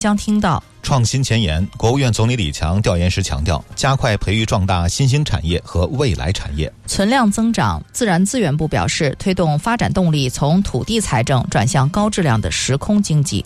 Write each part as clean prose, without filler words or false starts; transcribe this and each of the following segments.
将听到创新前沿，国务院总理李强调研时强调，加快培育壮大新兴产业和未来产业。 存量增长，自然资源部表示，推动发展动力从土地财政转向高质量的时空经济。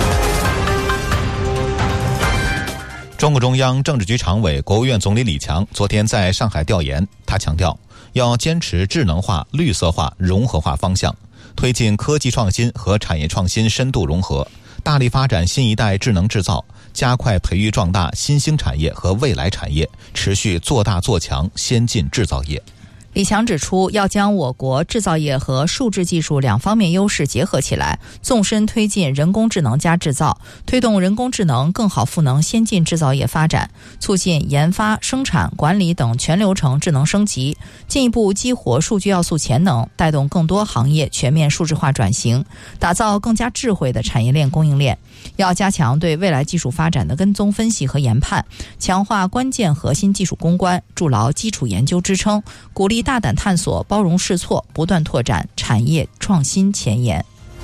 中共中央政治局常委、国务院总理李强昨天在上海调研，他强调要坚持智能化、绿色化、融合化方向，推进科技创新和产业创新深度融合，大力发展新一代智能制造，加快培育壮大新兴产业和未来产业，持续做大做强先进制造业。 李强指出，要将我国制造业和数字技术两方面优势结合起来，纵深推进人工智能加制造，推动人工智能更好赋能先进制造业发展，促进研发、生产、管理等全流程智能升级，进一步激活数据要素潜能，带动更多行业全面数字化转型，打造更加智慧的产业链供应链。要加强对未来技术发展的跟踪分析和研判，强化关键核心技术攻关，筑牢基础研究支撑，鼓励大胆探索、包容试错，不断拓展产业创新前沿。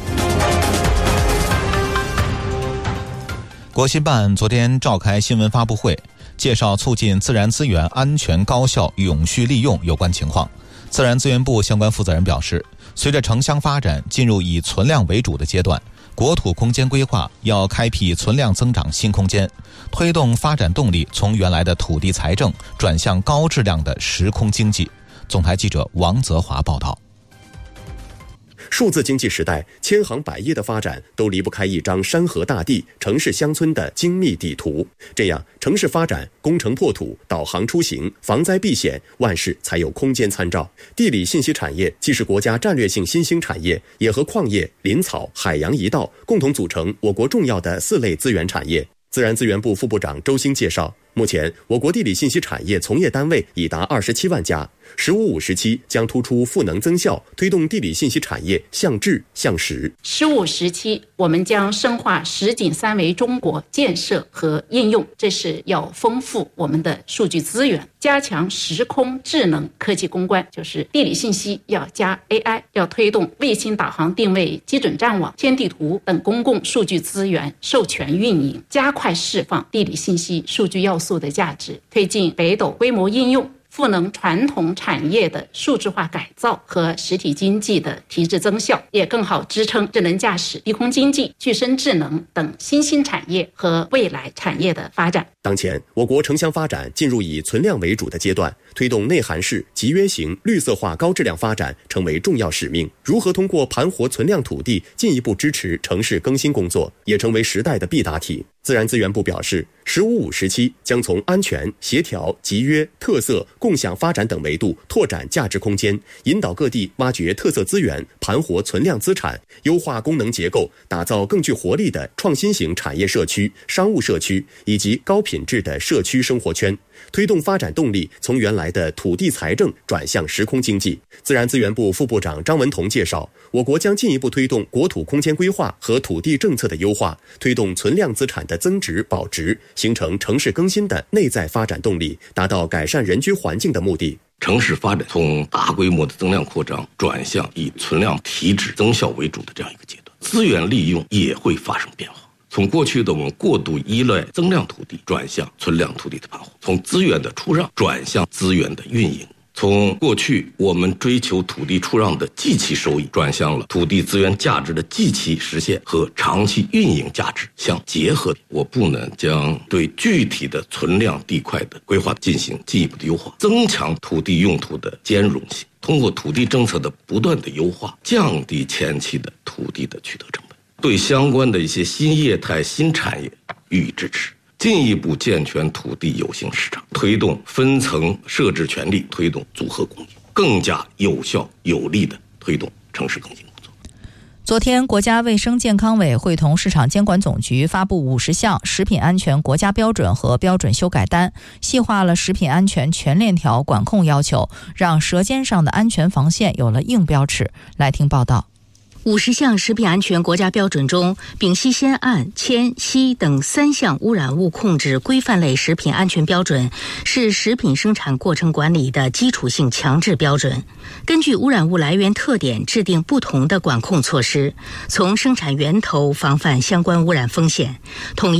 国新办昨天召开新闻发布会，介绍促进自然资源安全高效永续利用有关情况。自然资源部相关负责人表示，随着城乡发展进入以存量为主的阶段，国土空间规划要开辟存量增长新空间，推动发展动力从原来的土地财政转向高质量的时空经济。总台记者王泽华报道。 数字经济时代，千行百业的发展都离不开一张山河大地、城市乡村的精密地图。这样，城市发展、工程破土、导航出行、防灾避险，万事才有空间参照。地理信息产业既是国家战略性新兴产业，也和矿业、林草、海洋一道共同组成我国重要的4类资源产业。自然资源部副部长周兴介绍，目前我国地理信息产业从业单位已达27万家，“15-5时期将突出赋能增效，推动地理信息产业向质向实。 15时期，我们将深化10锦3维中国建设和应用，这是要丰富我们的数据资源，加强时空智能科技攻关，就是地理信息要加 AI， 要推动卫星导航定位基准站网、天地图等公共数据资源授权运营，加快释放地理信息数据要素的价值，推进北斗规模应用，赋能传统产业的数字化改造和实体经济的提质增效，也更好支撑智能驾驶、低空经济、具身智能等新兴产业和未来产业的发展。 当前，我国城乡发展进入以存量为主的阶段，推动内涵式、集约型、绿色化高质量发展成为重要使命。如何通过盘活存量土地进一步支持城市更新工作，也成为时代的必答题。自然资源部表示，“15-5时期将从安全、协调、集约、特色、共享发展等维度拓展价值空间，引导各地挖掘特色资源，盘活存量资产，优化功能结构，打造更具活力的创新型产业社区、商务社区以及高品质的社区生活圈，推动发展动力从原来的土地财政转向时空经济。自然资源部副部长张文同介绍，我国将进一步推动国土空间规划和土地政策的优化，推动存量资产的增值保值，形成城市更新的内在发展动力，达到改善人居环境的目的。 城市发展从大规模的增量扩张转向以存量提质增效为主的这样一个阶段，资源利用也会发生变化。从过去的我们过度依赖增量土地转向存量土地的盘活，从资源的出让转向资源的运营，从过去我们追求土地出让的即期收益转向了土地资源价值的即期实现和长期运营价值相结合。我部呢将对具体的存量地块的规划进行进一步的优化，增强土地用途的兼容性，通过土地政策的不断的优化，降低前期的土地的取得成本，对相关的一些新业态、新产业予以支持，进一步健全土地有形市场，推动分层设置权利，推动组合供应，更加有效有力地推动城市更新工作。 昨天，国家卫生健康委会同市场监管总局发布50项食品安全国家标准和标准修改单，细化了食品安全全链条管控要求，让舌尖上的安全防线有了硬标尺。来听报道。 50项食品安全国家标准中，丙烯酰胺、铅、硒等3项污染物控制规范类食品安全标准是食品生产过程管理的基础性强制标准，根据污染物来源特点制定不同的管控措施，从生产源头防范相关污染风险，统一